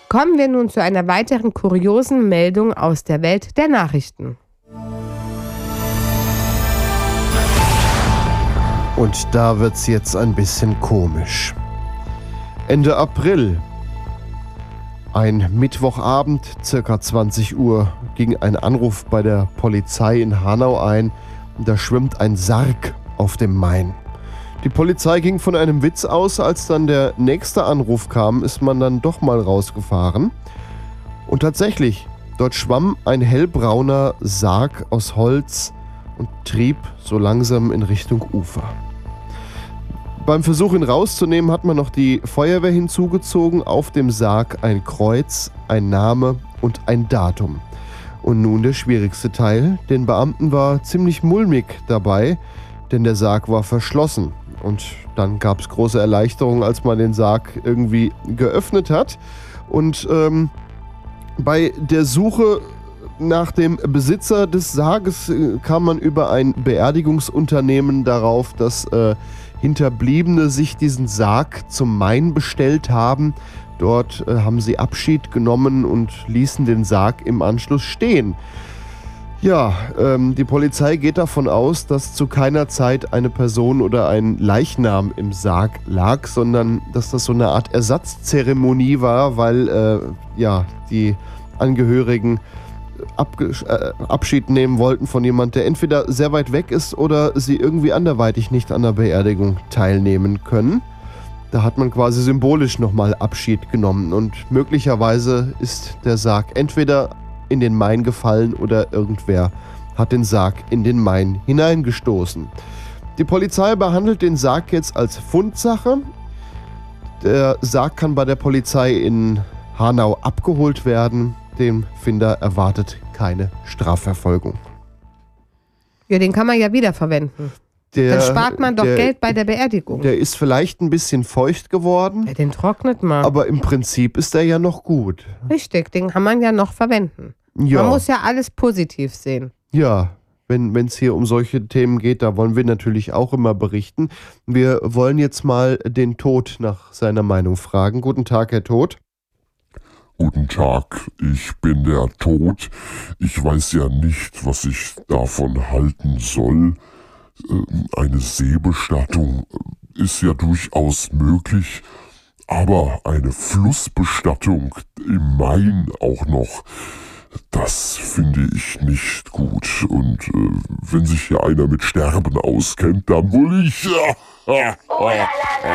Kommen wir nun zu einer weiteren kuriosen Meldung aus der Welt der Nachrichten. Und da wird's jetzt ein bisschen komisch. Ende April, ein Mittwochabend, circa 20 Uhr, ging ein Anruf bei der Polizei in Hanau ein. Da schwimmt ein Sarg auf dem Main. Die Polizei ging von einem Witz aus. Als dann der nächste Anruf kam, ist man dann doch mal rausgefahren. Und tatsächlich, dort schwamm ein hellbrauner Sarg aus Holz und trieb so langsam in Richtung Ufer. Beim Versuch, ihn rauszunehmen, hat man noch die Feuerwehr hinzugezogen. Auf dem Sarg ein Kreuz, ein Name und ein Datum. Und nun der schwierigste Teil. Den Beamten war ziemlich mulmig dabei, denn der Sarg war verschlossen. Und dann gab es große Erleichterung, als man den Sarg irgendwie geöffnet hat. Und bei der Suche nach dem Besitzer des Sarges kam man über ein Beerdigungsunternehmen darauf, dass Hinterbliebene sich diesen Sarg zum Main bestellt haben. Dort haben sie Abschied genommen und ließen den Sarg im Anschluss stehen. Ja, die Polizei geht davon aus, dass zu keiner Zeit eine Person oder ein Leichnam im Sarg lag, sondern dass das so eine Art Ersatzzeremonie war, weil die Angehörigen Abschied nehmen wollten von jemand, der entweder sehr weit weg ist oder sie irgendwie anderweitig nicht an der Beerdigung teilnehmen können. Da hat man quasi symbolisch nochmal Abschied genommen und möglicherweise ist der Sarg entweder in den Main gefallen oder irgendwer hat den Sarg in den Main hineingestoßen. Die Polizei behandelt den Sarg jetzt als Fundsache. Der Sarg kann bei der Polizei in Hanau abgeholt werden. Den Finder erwartet keine Strafverfolgung. Ja, den kann man ja wiederverwenden. Dann spart man doch Geld bei der Beerdigung. Der ist vielleicht ein bisschen feucht geworden. Ja, den trocknet man. Aber im Prinzip ist der ja noch gut. Richtig, den kann man ja noch verwenden. Ja. Man muss ja alles positiv sehen. Ja, wenn es hier um solche Themen geht, da wollen wir natürlich auch immer berichten. Wir wollen jetzt mal den Tod nach seiner Meinung fragen. Guten Tag, Herr Tod. Guten Tag, ich bin der Tod. Ich weiß ja nicht, was ich davon halten soll. Eine Seebestattung ist ja durchaus möglich, aber eine Flussbestattung im Main auch noch, das finde ich nicht gut. Und wenn sich hier einer mit Sterben auskennt, dann wohl ich.